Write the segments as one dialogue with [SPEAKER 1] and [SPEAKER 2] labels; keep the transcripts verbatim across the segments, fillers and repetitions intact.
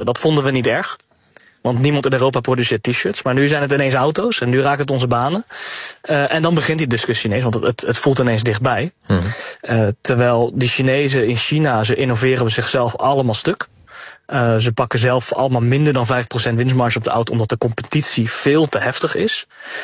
[SPEAKER 1] dat vonden we niet erg. Want niemand in Europa produceert t-shirts. Maar nu zijn het ineens auto's en nu raakt het onze banen. Uh, en dan begint die discussie ineens, want het, het voelt ineens dichtbij. Mm-hmm. Uh, terwijl die Chinezen in China, ze innoveren zichzelf allemaal stuk. Uh, ze pakken zelf allemaal minder dan vijf procent winstmarge op de auto, omdat de competitie veel te heftig is.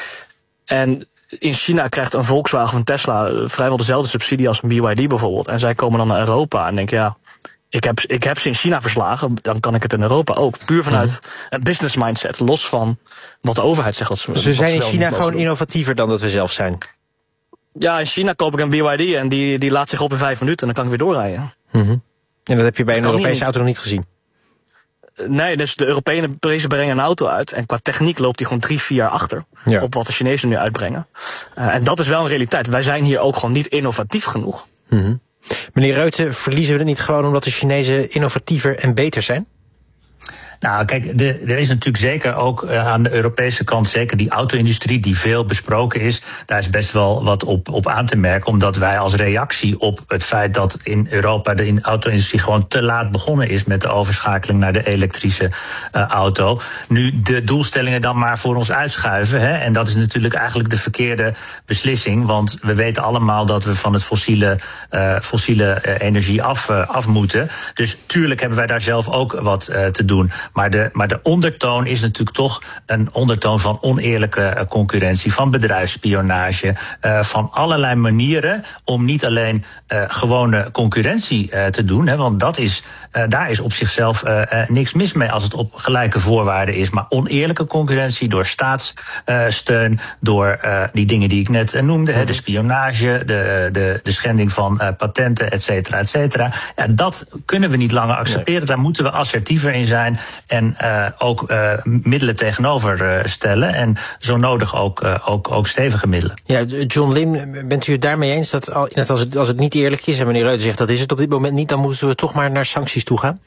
[SPEAKER 1] En in China krijgt een Volkswagen of een Tesla vrijwel dezelfde subsidie als een B Y D bijvoorbeeld. En zij komen dan naar Europa en denken, ja, ik heb, ik heb ze in China verslagen, dan kan ik het in Europa ook. Puur vanuit een business mindset, los van wat de overheid zegt. Dat ze,
[SPEAKER 2] dus we zijn in China gewoon doen. Innovatiever dan dat we zelf zijn?
[SPEAKER 1] Ja, in China koop ik een B Y D en die, die laat zich op in vijf minuten en dan kan ik weer doorrijden.
[SPEAKER 2] Mm-hmm. En dat heb je bij een Europese auto nog niet gezien?
[SPEAKER 1] Nee, dus de Europeanen brengen een auto uit en qua techniek loopt die gewoon drie, vier jaar achter ja. op wat de Chinezen nu uitbrengen. Uh, en dat is wel een realiteit. Wij zijn hier ook gewoon niet innovatief genoeg.
[SPEAKER 2] Mm-hmm. Meneer Ruijten, verliezen we het niet gewoon omdat de Chinezen innovatiever en beter zijn?
[SPEAKER 3] Nou, kijk, de, er is natuurlijk zeker ook uh, aan de Europese kant, zeker die auto-industrie die veel besproken is, daar is best wel wat op, op aan te merken, omdat wij als reactie op het feit dat in Europa de auto-industrie gewoon te laat begonnen is met de overschakeling naar de elektrische uh, auto, nu de doelstellingen dan maar voor ons uitschuiven. Hè? En dat is natuurlijk eigenlijk de verkeerde beslissing, want we weten allemaal dat we van het fossiele, uh, fossiele uh, energie af, uh, af moeten. Dus tuurlijk hebben wij daar zelf ook wat uh, te doen. Maar de, maar de ondertoon is natuurlijk toch een ondertoon van oneerlijke concurrentie, van bedrijfsspionage, uh, van allerlei manieren om niet alleen uh, gewone concurrentie uh, te doen, hè, want dat is, uh, daar is op zichzelf uh, uh, niks mis mee als het op gelijke voorwaarden is. Maar oneerlijke concurrentie door staatssteun, uh, door uh, die dingen die ik net uh, noemde, hè, de spionage, de, de, de schending van uh, patenten, et cetera, et cetera. Ja, dat kunnen we niet langer accepteren. Daar moeten we assertiever in zijn. En uh, ook uh, middelen tegenover uh, stellen. En zo nodig ook, uh, ook, ook stevige middelen.
[SPEAKER 2] Ja, John Lim, bent u het daarmee eens dat als het, als het niet eerlijk is, en meneer Ruijten zegt dat is het op dit moment niet, dan moeten we toch maar naar sancties toe gaan?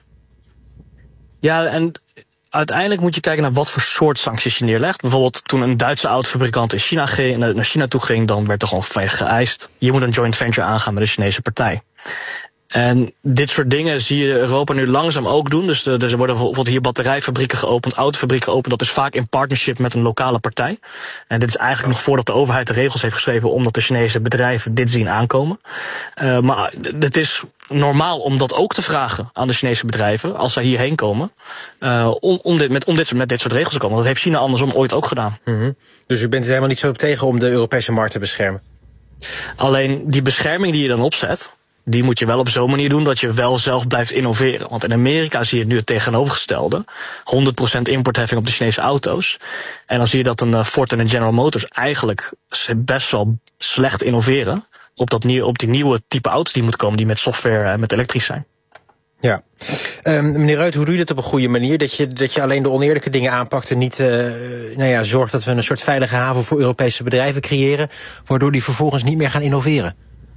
[SPEAKER 1] Ja, en uiteindelijk moet je kijken naar wat voor soort sancties je neerlegt. Bijvoorbeeld toen een Duitse autofabrikant in China ging, naar China toe ging, dan werd er gewoon van je geëist. Je moet een joint venture aangaan met de Chinese partij. En dit soort dingen zie je Europa nu langzaam ook doen. Dus er worden bijvoorbeeld hier batterijfabrieken geopend, autofabrieken geopend. Dat is vaak in partnership met een lokale partij. En dit is eigenlijk nog voordat de overheid de regels heeft geschreven, omdat de Chinese bedrijven dit zien aankomen. Uh, maar het is normaal om dat ook te vragen aan de Chinese bedrijven, als zij hierheen komen, uh, om, om, dit, met, om dit, met dit soort regels te komen. Dat heeft China andersom ooit ook gedaan.
[SPEAKER 2] Mm-hmm. Dus u bent er helemaal niet zo op tegen om de Europese markt te beschermen?
[SPEAKER 1] Alleen die bescherming die je dan opzet, die moet je wel op zo'n manier doen dat je wel zelf blijft innoveren. Want in Amerika zie je nu het tegenovergestelde. honderd procent importheffing op de Chinese auto's. En dan zie je dat een Ford en een General Motors eigenlijk best wel slecht innoveren op, dat nieuw, op die nieuwe type auto's die moeten komen, die met software en met elektrisch zijn.
[SPEAKER 2] Ja. Um, meneer Ruijten, hoe doe je dat op een goede manier? Dat je, dat je alleen de oneerlijke dingen aanpakt en niet uh, nou ja, zorgt dat we een soort veilige haven voor Europese bedrijven creëren, waardoor die vervolgens niet meer gaan innoveren?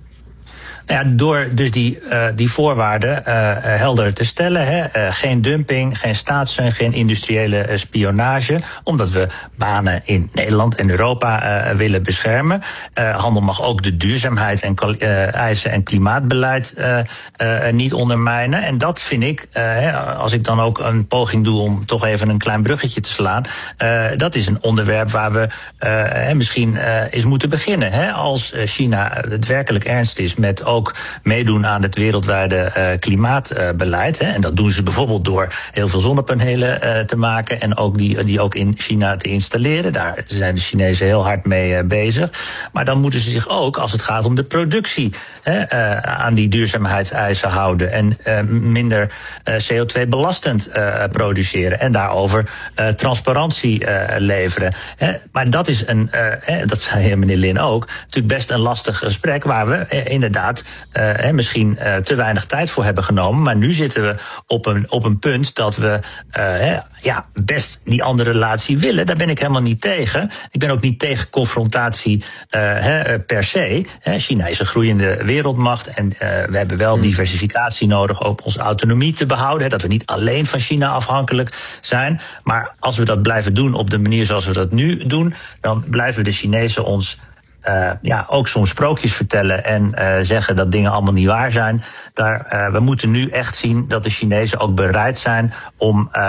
[SPEAKER 3] Ja, door dus die, uh, die voorwaarden uh, helder te stellen. Hè. Uh, geen dumping, geen staatssteun, geen industriële uh, spionage. Omdat we banen in Nederland en Europa uh, willen beschermen. Uh, handel mag ook de duurzaamheid en uh, eisen en klimaatbeleid uh, uh, niet ondermijnen. En dat vind ik, uh, hè, als ik dan ook een poging doe om toch even een klein bruggetje te slaan. Uh, dat is een onderwerp waar we uh, misschien uh, eens moeten beginnen. Hè. Als China het werkelijk ernst is met ook meedoen aan het wereldwijde uh, klimaatbeleid. Uh, en dat doen ze bijvoorbeeld door heel veel zonnepanelen uh, te maken en ook die, die ook in China te installeren. Daar zijn de Chinezen heel hard mee uh, bezig. Maar dan moeten ze zich ook, als het gaat om de productie, uh, uh, aan die duurzaamheidseisen houden en uh, minder uh, C O twee belastend uh, produceren en daarover uh, transparantie uh, leveren. Uh, maar dat is een, uh, uh, dat zei meneer Lin ook, natuurlijk best een lastig gesprek waar we uh, inderdaad Uh, he, misschien uh, te weinig tijd voor hebben genomen. Maar nu zitten we op een, op een punt dat we uh, he, ja, best die andere relatie willen. Daar ben ik helemaal niet tegen. Ik ben ook niet tegen confrontatie uh, he, per se. He, China is een groeiende wereldmacht en uh, we hebben wel hmm. diversificatie nodig om onze autonomie te behouden. He, dat we niet alleen van China afhankelijk zijn. Maar als we dat blijven doen op de manier zoals we dat nu doen, dan blijven de Chinezen ons Uh, ja, ook soms sprookjes vertellen en uh, zeggen dat dingen allemaal niet waar zijn. Daar, uh, we moeten nu echt zien dat de Chinezen ook bereid zijn om Uh,